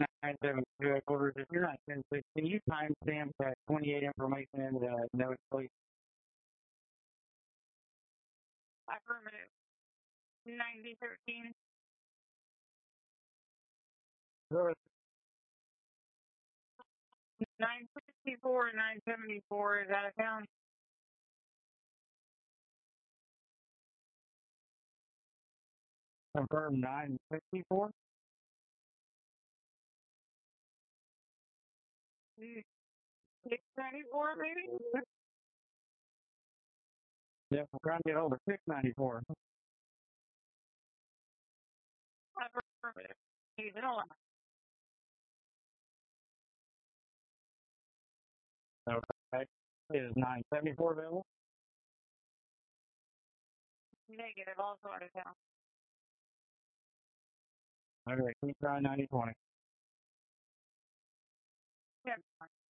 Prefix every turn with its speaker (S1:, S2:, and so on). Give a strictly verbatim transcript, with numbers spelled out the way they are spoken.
S1: nine seven two headquarters. If you're not ten six, can you timestamp that twenty-eight information in the notes, please?
S2: Affirmative. ninety thirteen. nine sixty-four and nine seventy-four is out of town.
S1: Confirm nine sixty-four.
S2: six ninety-four, maybe?
S1: Yep, I'm trying to get hold of six ninety-four.
S2: Affirmative. He's in a lot.
S1: Okay. Is nine seventy-four available?
S2: Negative, also out of town.
S1: Okay, keep trying ninety twenty.
S2: Yeah.